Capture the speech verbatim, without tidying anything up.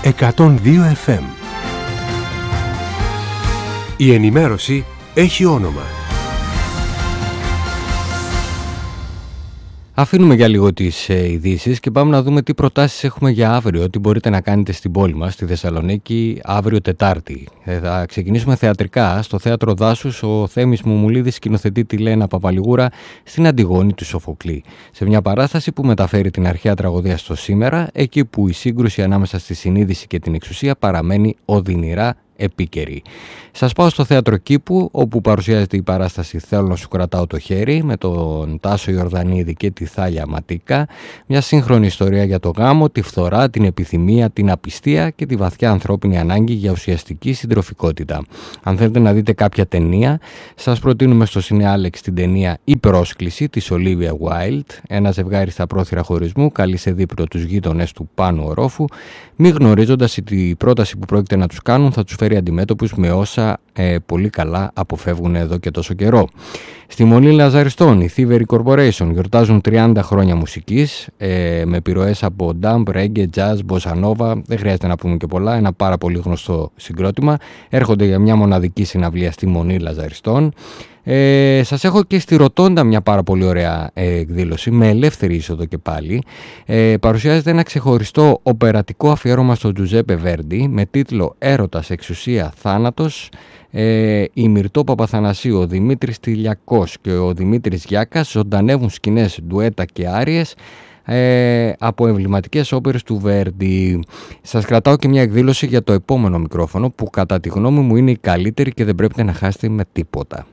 εκατόν δύο εφ εμ. Η ενημέρωση έχει όνομα. Αφήνουμε για λίγο τις ε, ειδήσεις και πάμε να δούμε τι προτάσεις έχουμε για αύριο, τι μπορείτε να κάνετε στην πόλη μας, στη Θεσσαλονίκη, αύριο Τετάρτη. Ε, θα ξεκινήσουμε θεατρικά. Στο Θέατρο Δάσους ο Θέμης Μουμουλίδης σκηνοθετεί τη Λένα Παπαλιγούρα στην Αντιγόνη του Σοφοκλή. Σε μια παράσταση που μεταφέρει την αρχαία τραγωδία στο σήμερα, εκεί που η σύγκρουση ανάμεσα στη συνείδηση και την εξουσία παραμένει οδυνηρά επίκαιρη. Σας πάω στο Θέατρο Κήπου, όπου παρουσιάζεται η παράσταση «Θέλω να σου κρατάω το χέρι» με τον Τάσο Ιορδανίδη και τη Θάλια Ματίκα. Μια σύγχρονη ιστορία για το γάμο, τη φθορά, την επιθυμία, την απιστία και τη βαθιά ανθρώπινη ανάγκη για ουσιαστική συντροφικότητα. Αν θέλετε να δείτε κάποια ταινία, σας προτείνουμε στο Σινε Alex την ταινία «Η Πρόσκληση» της Olivia Wilde. Ένα ζευγάρι στα πρόθυρα χωρισμού καλεί σε δίπλο τους γείτονες του Πάνου Ορόφου, μη γνωρίζοντας ότι η πρόταση που πρόκειται να τους κάνουν θα τους φέρει αντιμέτωπους με όσα ε, πολύ καλά αποφεύγουν εδώ και τόσο καιρό. Στη Μονή Λαζαριστών, οι Thievery Corporation γιορτάζουν τριάντα χρόνια μουσικής ε, με επιρροές από dub, reggae, jazz, bossa nova, δεν χρειάζεται να πούμε και πολλά, ένα πάρα πολύ γνωστό συγκρότημα. Έρχονται για μια μοναδική συναυλία στη Μονή Λαζαριστών. Ε, σας έχω και στη Ροτόντα μια πάρα πολύ ωραία ε, εκδήλωση με ελεύθερη είσοδο και πάλι. Ε, παρουσιάζεται ένα ξεχωριστό οπερατικό αφιέρωμα στον Τζουζέπε Βέρντι με τίτλο «Έρωτας, εξουσία, θάνατος». Ε, η Μυρτώ Παπαθανασίου, ο Δημήτρης Τηλιακός και ο Δημήτρης Γιάκας ζωντανεύουν σκηνές, ντουέτα και άριες Ε, από εμβληματικές όπερες του Βέρντι. Σας κρατάω και μια εκδήλωση για το επόμενο μικρόφωνο που κατά τη γνώμη μου είναι η καλύτερη και δεν πρέπει να χάσετε με τίποτα.